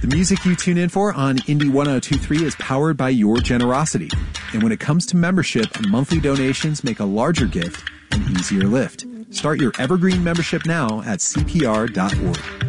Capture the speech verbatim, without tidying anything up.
The music you tune in for on Indie one oh two point three is powered by your generosity. And when it comes to membership, monthly donations make a larger gift an easier lift. Start your Evergreen membership now at C P R dot org.